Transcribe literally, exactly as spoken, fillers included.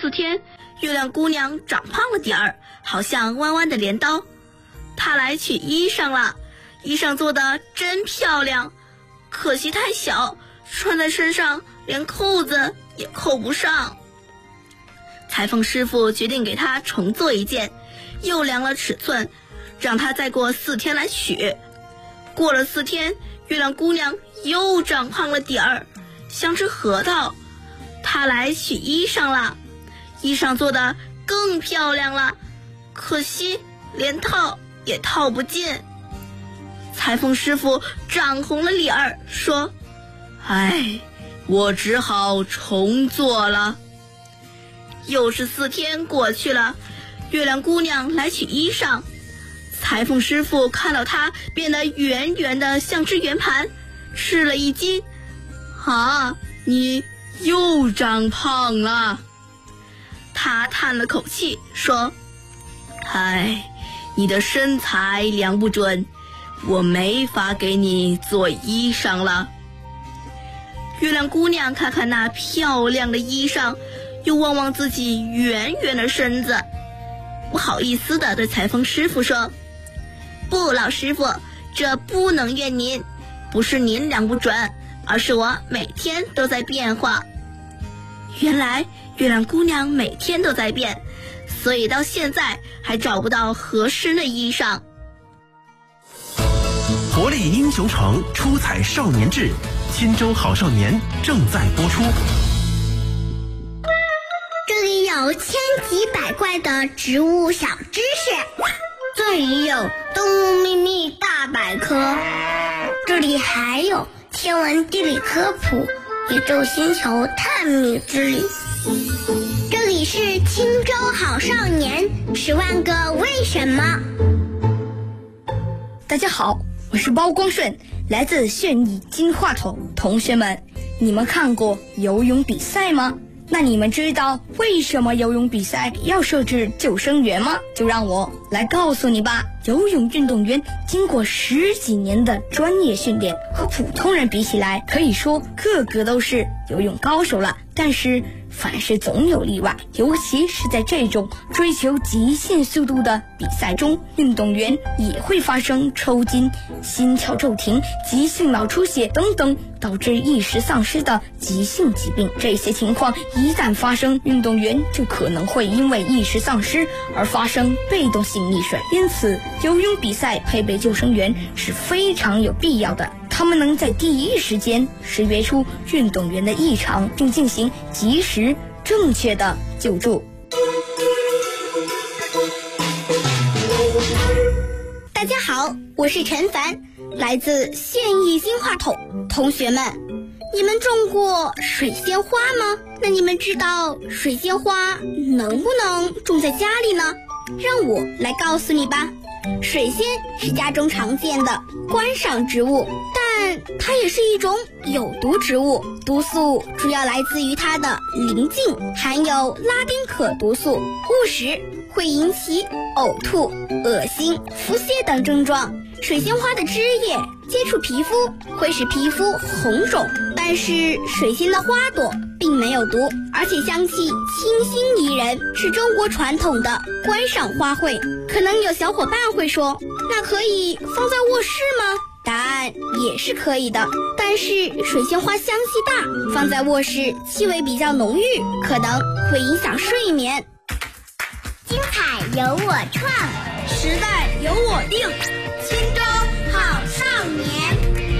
四天，月亮姑娘长胖了点儿，好像弯弯的镰刀。她来取衣裳了，衣裳做的真漂亮，可惜太小，穿在身上连扣子也扣不上。裁缝师傅决定给她重做一件，又量了尺寸，让她再过四天来取。过了四天，月亮姑娘又长胖了点儿，像只核桃。她来取衣裳了，衣裳做的更漂亮了，可惜连套也套不进。裁缝师傅涨红了脸儿，说：唉，我只好重做了。又是四天过去了，月亮姑娘来取衣裳，裁缝师傅看到她变得圆圆的像只圆盘，吃了一惊：啊，你又长胖了。他叹了口气说：唉，你的身材量不准，我没法给你做衣裳了。月亮姑娘看看那漂亮的衣裳，又望望自己圆圆的身子，不好意思地对裁缝师傅说：不，老师傅，这不能怨您，不是您量不准，而是我每天都在变化。原来月亮姑娘每天都在变，所以到现在还找不到合适的衣裳。 活力英雄城出彩少年志，钦州好少年正在播出。 这里有千奇百怪的植物小知识，这里有动物秘密大百科，这里还有天文地理科普、宇宙星球探秘之旅。这里是钦州好少年，十万个为什么。 大家好，我是包光顺，来自炫艺金话筒。同学们，你们看过游泳比赛吗？那你们知道为什么游泳比赛要设置救生员吗？就让我来告诉你吧。游泳运动员经过十几年的专业训练，和普通人比起来，可以说个个都是游泳高手了。但是凡事总有例外，尤其是在这种追求极限速度的比赛中，运动员也会发生抽筋、心跳骤停、急性脑出血等等导致意识丧失的急性疾病。这些情况一旦发生，运动员就可能会因为意识丧失而发生被动性溺水。因此游泳比赛配备救生员是非常有必要的，他们能在第一时间识别出运动员的异常，并进行及时正确的救助。 大家好，我是陈凡，来自现役金话筒。同学们，你们种过水仙花吗？那你们知道水仙花能不能种在家里呢？让我来告诉你吧。水仙是家中常见的观赏植物，但它也是一种有毒植物，毒素主要来自于它的鳞茎，含有拉丁可毒素，误食会引起呕吐、恶心、腹泻等症状。水仙花的枝叶接触皮肤会使皮肤红肿，但是水仙的花朵并没有毒，而且香气清新宜人，是中国传统的观赏花卉。可能有小伙伴会说，那可以放在卧室吗？答案也是可以的，但是水仙花香气大，放在卧室气味比较浓郁，可能会影响睡眠。精彩由我创。